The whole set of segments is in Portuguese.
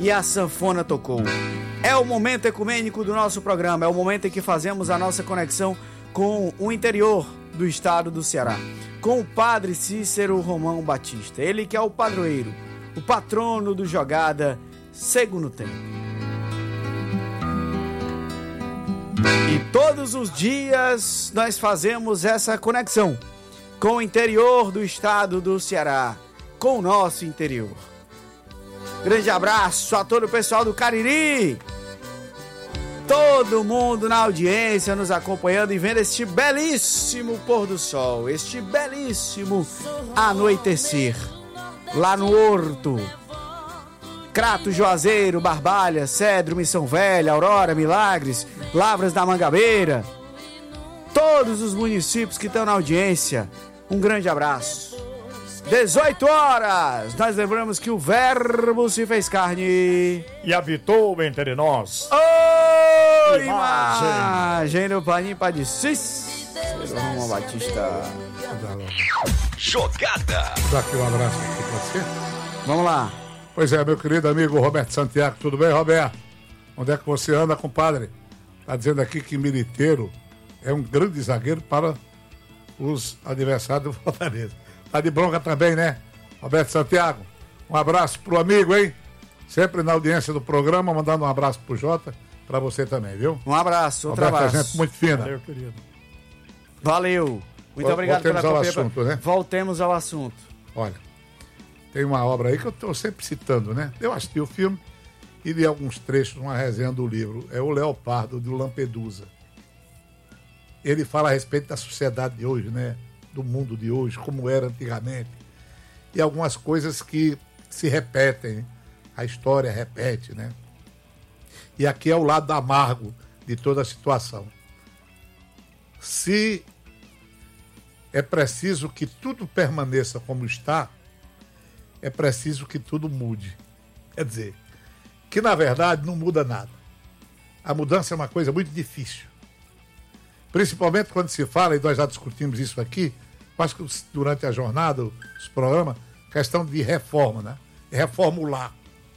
e a sanfona tocou. É o momento ecumênico do nosso programa, é o momento em que fazemos a nossa conexão com o interior do estado do Ceará, com o padre Cícero Romão Batista, ele que é o padroeiro, o patrono do Jogada Segundo Tempo. E todos os dias nós fazemos essa conexão com o interior do estado do Ceará, com o nosso interior. Grande abraço a todo o pessoal do Cariri, todo mundo na audiência nos acompanhando e vendo este belíssimo pôr do sol, este belíssimo anoitecer lá no Horto, Crato, Juazeiro, Barbalha, Cedro, Missão Velha, Aurora, Milagres, Lavras da Mangabeira, todos os municípios que estão na audiência, um grande abraço. 18 horas, nós lembramos que o Verbo se fez carne e habitou entre nós. Imagem do Paninho Padicís, Romão Batista. Jogada. Dá aqui um abraço aqui, pode ser? Vamos lá. Pois é, meu querido amigo Roberto Santiago, tudo bem, Roberto? Onde é que você anda, compadre? Tá dizendo aqui que Militeiro é um grande zagueiro para os adversários do Fortaleza. Tá de bronca também, né? Roberto Santiago, um abraço pro amigo, hein? Sempre na audiência do programa, mandando um abraço pro Jota, pra você também, viu? Um abraço, outro Roberto, abraço. É gente muito fina. Valeu, querido. Valeu. Muito obrigado pela companhia. companhia. Assunto, né? Voltemos ao assunto. Olha, tem uma obra aí que eu tô sempre citando, né? Eu assisti o filme e li alguns trechos, uma resenha do livro. É o Leopardo, de Lampedusa. Ele fala a respeito da sociedade de hoje, né? Do mundo de hoje, como era antigamente. E algumas coisas que se repetem. A história repete, né? E aqui é o lado amargo de toda a situação. Se é preciso que tudo permaneça como está, é preciso que tudo mude. Quer dizer, que na verdade não muda nada. A mudança é uma coisa muito difícil. Principalmente quando se fala, e nós já discutimos isso aqui, acho que durante a jornada, os programas, questão de reforma, né? Reformular.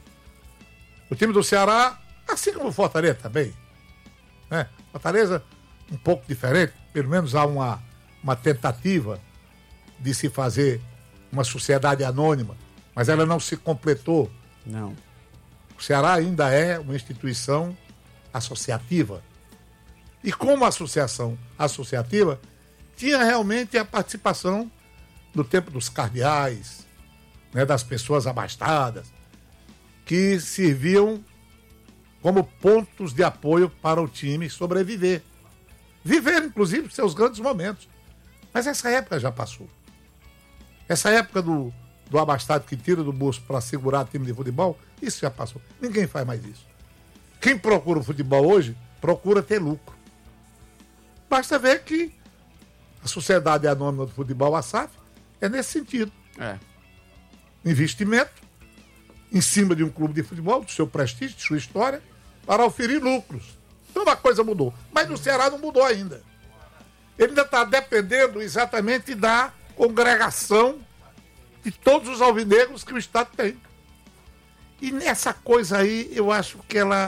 O time do Ceará, assim como o Fortaleza também, né? Fortaleza um pouco diferente, pelo menos há uma tentativa de se fazer uma sociedade anônima, mas ela não se completou. Não. O Ceará ainda é uma instituição associativa. E como associação associativa, tinha realmente a participação do tempo dos cardeais, né, das pessoas abastadas, que serviam como pontos de apoio para o time sobreviver. Viver, inclusive, seus grandes momentos. Mas essa época já passou. Essa época do abastado que tira do bolso para segurar o time de futebol, isso já passou. Ninguém faz mais isso. Quem procura o futebol hoje, procura ter lucro. Basta ver que a Sociedade Anônima do Futebol, a SAF, é nesse sentido. É. Investimento em cima de um clube de futebol, do seu prestígio, de sua história, para oferir lucros. Então uma coisa mudou. Mas no Ceará não mudou ainda. Ele ainda está dependendo exatamente da congregação de todos os alvinegros que o Estado tem. E nessa coisa aí, eu acho que ela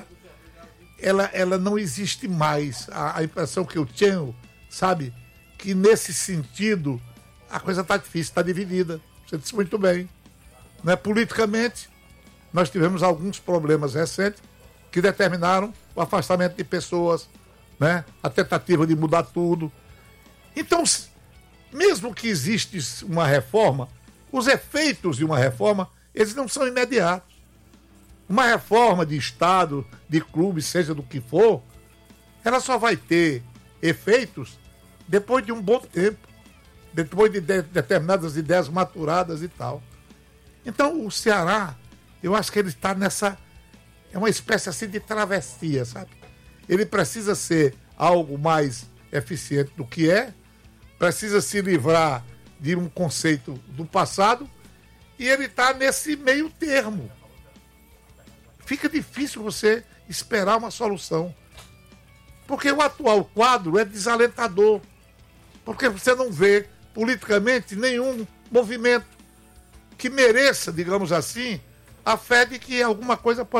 não existe mais. A impressão que eu tenho, sabe, que nesse sentido a coisa está difícil, está dividida. Você disse muito bem. Né? Politicamente, nós tivemos alguns problemas recentes que determinaram o afastamento de pessoas, né? A tentativa de mudar tudo. Então, mesmo que existe uma reforma, os efeitos de uma reforma, eles não são imediatos. Uma reforma de Estado, de clube, seja do que for, ela só vai ter efeitos depois de um bom tempo, depois de determinadas ideias maturadas e tal. Então, o Ceará, eu acho que ele está nessa... É uma espécie assim de travessia, sabe? Ele precisa ser algo mais eficiente do que é, precisa se livrar de um conceito do passado, e ele está nesse meio termo. Fica difícil você esperar uma solução. Porque o atual quadro é desalentador. Porque você não vê, politicamente, nenhum movimento que mereça, digamos assim, a fé de que alguma coisa pode